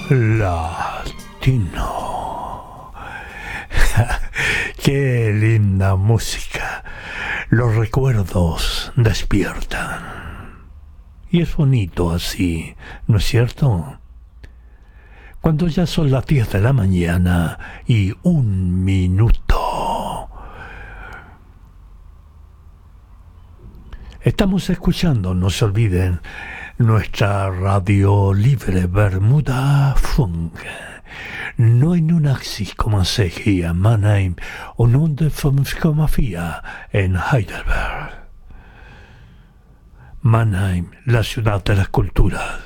Latino. Qué linda música. Los recuerdos despiertan. Y es bonito así, ¿no es cierto? Cuando ya son las 10 de la mañana y 1 minuto. Estamos escuchando, no se olviden, nuestra radio libre Bermuda Funk. 89,6 Mannheim och 105,4 en Heidelberg. Mannheim, la ciudad de las culturas,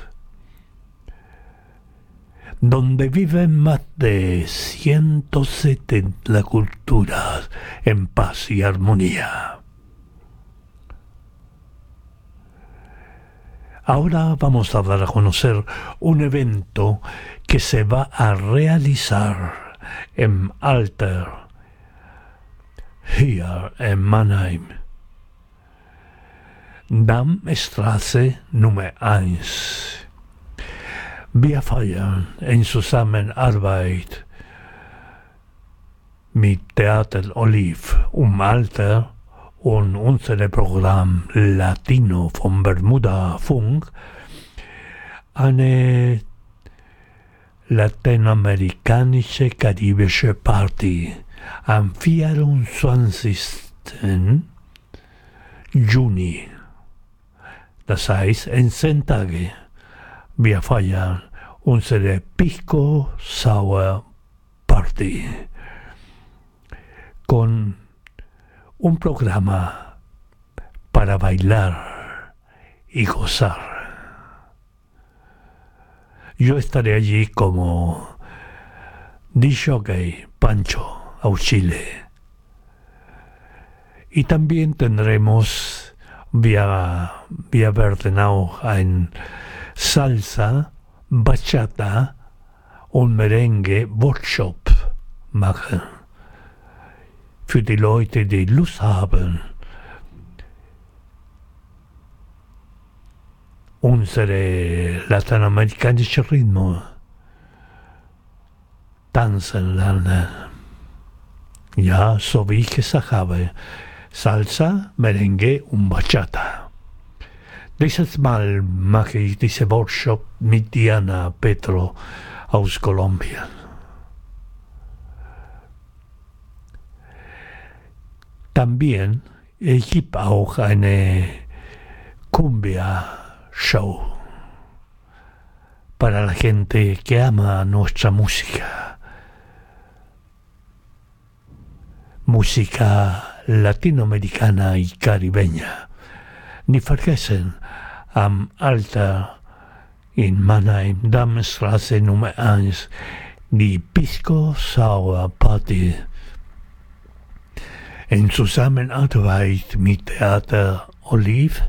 donde viven más de 170 culturas en paz y armonía. Ahora vamos a dar a conocer un evento que se va a realizar en Alter, hier en Mannheim. Dammstraße Nummer 1. Wir feiern in Zusammenarbeit mit Theater Oliv Alter und unser Programm Latino von Bermuda Funk eine lateinamerikanische karibische Party am 24. Juni. Das heißt, in 10 Tagen. Wir feiern unsere Pisco Sour Party con un programa para bailar y gozar. Yo estaré allí como DJ Pancho Auchile. Y también tendremos vía Verdenau en salsa, bachata und merengue workshop machen. Für die Leute, die Lust haben, unsere lateinamerikanische Rhythmen tanzen lernen. Ja, so wie ich gesagt habe, Salsa, Merengue und Bachata. Dieses Mal mache ich diesen Workshop mit Diana Petro aus Kolumbien. También gibt auch eine Cumbia-Show para la gente que ama nuestra música. Música latinoamericana y caribeña. Ni vergessen, am Alter in Mannheim, Dammstraße Nummer 1, die Pisco Sour Party. In Zusammenarbeit mit Theater Oliv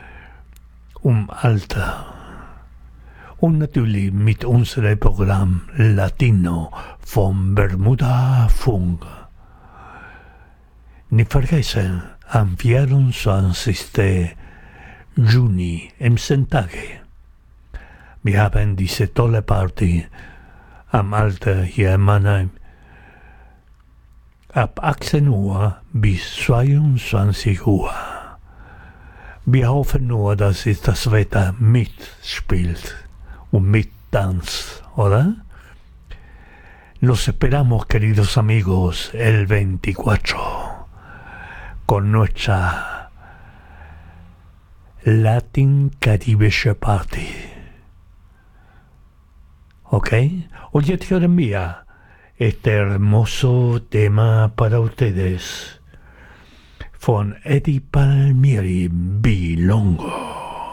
Alter. Und natürlich mit unserem Programm Latino von Bermuda Funk. Nicht vergessen, am 24. Juni, im 10 Tage. Wir haben diese tolle Party am Alter hier in Mannheim. Ab 18 Uhr bis 22 Uhr. Wir hoffen nur, dass das Wetter mitspielt und mittanzt, ¿verdad? Los esperamos, queridos amigos, el 24 con nuestra Latin Caribische Party. ¿Ok? Oye, tío mía, este hermoso tema para ustedes von Eddie Palmieri, Bilongo.